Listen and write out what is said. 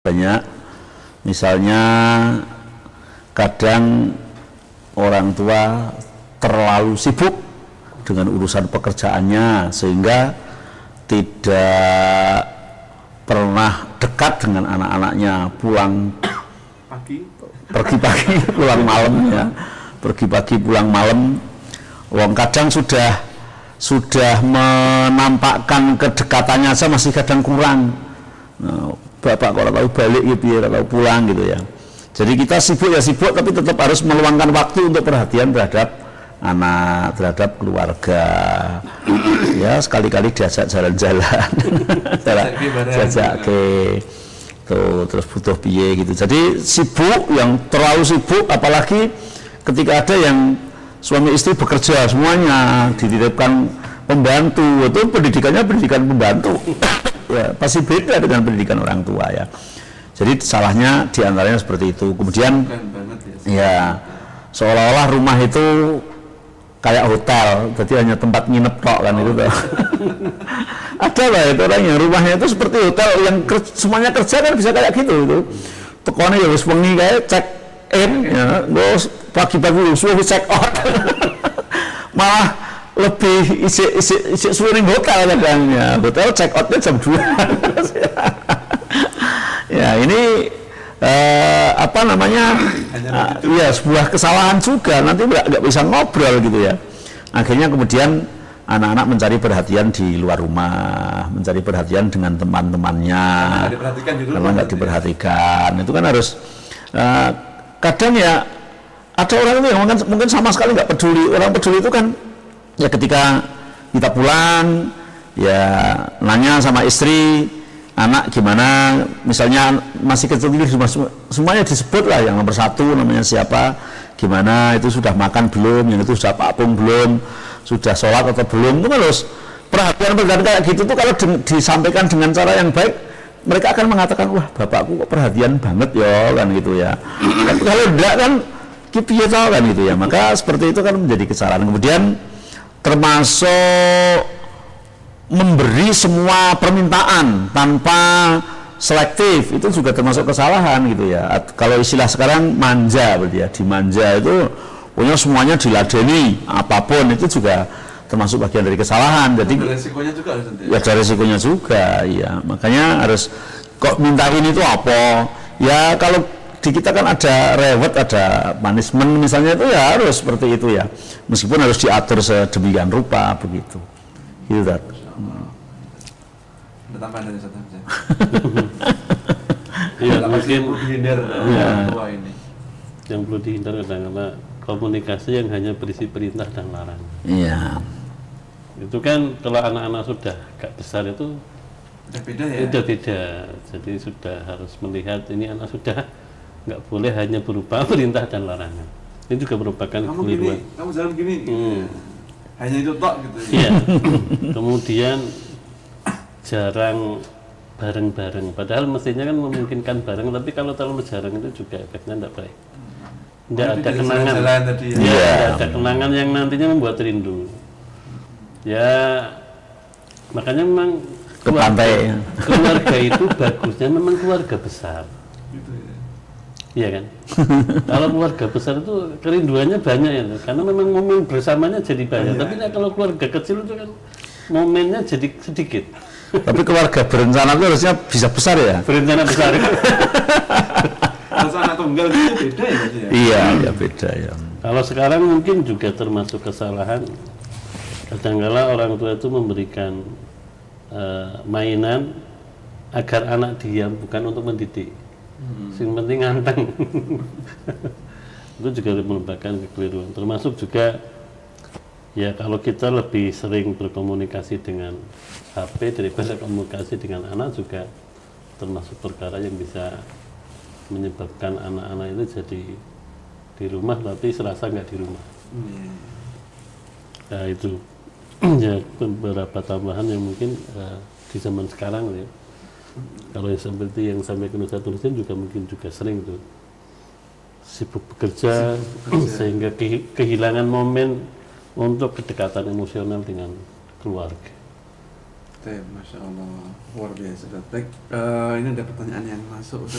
banyak. Misalnya kadang orang tua terlalu sibuk dengan urusan pekerjaannya sehingga tidak pernah dekat dengan anak-anaknya, pulang pergi pagi pulang malam ya, pergi pagi pulang malam. Wong kadang sudah menampakkan kedekatannya saja masih kadang kurang. Nah, bapak kalau tahu balik gitu ya, kalau pulang gitu ya. Jadi kita sibuk ya sibuk, tapi tetap harus meluangkan waktu untuk perhatian terhadap anak, terhadap keluarga. Ya sekali-kali diajak jalan-jalan, diajak ke tuh, terus butuh piye gitu. Jadi sibuk, yang terlalu sibuk, apalagi ketika ada yang suami istri bekerja semuanya, dititipkan pembantu, itu pendidikannya pendidikan pembantu. Ya, pasti beda dengan pendidikan orang tua ya. Jadi salahnya diantaranya seperti itu. Kemudian ya seolah-olah rumah itu kayak hotel, jadi hanya tempat nginep tok kan itu tuh. Ada lah itu orang yang rumahnya itu seperti hotel yang semuanya kerja kan bisa kayak gitu itu. Tekonnya ya wis wengi kayak check in ya, terus pagi-pagi suruh check out. Malah lebih isi suruh hotel kadang ya. Hotel check outnya jam 2. Ya ini apa namanya ya sebuah kesalahan juga, nanti nggak bisa ngobrol gitu ya. Akhirnya kemudian anak-anak mencari perhatian di luar rumah, mencari perhatian dengan teman-temannya, karena nggak diperhatikan. Itu kan harus kadang ya ada orang itu yang mungkin sama sekali nggak peduli. Orang peduli itu kan ya ketika kita pulang ya nanya sama istri, anak gimana, misalnya masih kecil semuanya disebut lah, yang nomor 1 namanya siapa, gimana, itu sudah makan belum, yang itu sudah papung belum, sudah sholat atau belum. Itu kan harus perhatian kayak gitu tuh, kalau disampaikan dengan cara yang baik, mereka akan mengatakan, wah bapakku kok perhatian banget ya kan gitu ya. Tapi kalau enggak kan kipiye tau kan gitu ya. Maka seperti itu kan menjadi kesalahan. Kemudian termasuk memberi semua permintaan tanpa selektif, itu juga termasuk kesalahan gitu ya. Kalau istilah sekarang manja berarti ya, dimanja itu punya semuanya diladeni, apapun itu juga termasuk bagian dari kesalahan. Jadi ada resikonya juga ya, ada resikonya juga ya. Makanya harus kok mintain itu apa ya, kalau di kita kan ada reward, ada punishment misalnya, itu ya harus seperti itu ya, meskipun harus diatur sedemikian rupa begitu gitu kan. Ada tambahan dari Ustaz Hamzah? Iya, mungkin dihindar orang tua ini. Yang perlu dihindar adalah komunikasi yang hanya berisi perintah dan larangan. Iya. Itu kan kalau anak-anak sudah agak besar itu udah beda ya? Udah beda. Jadi sudah harus melihat ini anak sudah nggak boleh hanya berupa perintah dan larangan. Ini juga merupakan kekeliruan. Kamu jalan gini. Hanya itu tok gitu. Iya. Kemudian jarang bareng-bareng. Padahal mestinya kan memungkinkan bareng, tapi kalau terlalu jarang itu juga efeknya tidak baik. Tidak ada kenangan. Tidak ada kenangan yang nantinya membuat rindu. Ya, makanya memang keluarga itu bagusnya memang keluarga besar. Gitu ya. Iya kan? Kalau keluarga besar itu kerinduannya banyak ya, karena memang momen bersamanya jadi banyak. Tapi kalau keluarga kecil itu kan momennya jadi sedikit. Tapi keluarga berencana itu harusnya bisa besar ya? Berencana besar. Kalau anak tunggal itu beda ya? Iya, ya beda ya. Kalau sekarang mungkin juga termasuk kesalahan. Kadang-kala orang tua itu memberikan mainan agar anak diam, bukan untuk mendidik. Yang penting nganteng. Itu juga merupakan kekeliruan. Termasuk juga ya kalau kita lebih sering berkomunikasi dengan HP daripada komunikasi dengan anak, juga termasuk perkara yang bisa menyebabkan anak-anak itu jadi di rumah tapi serasa nggak di rumah. Ya itu ya beberapa tambahan yang mungkin di zaman sekarang ya. Kalau yang seperti yang sampaikan Ustaz Husin juga mungkin juga sering tuh sibuk bekerja sehingga kehilangan momen untuk kedekatan emosional dengan keluarga. Masya Allah, luar biasa. Baik, ini ada pertanyaan yang masuk.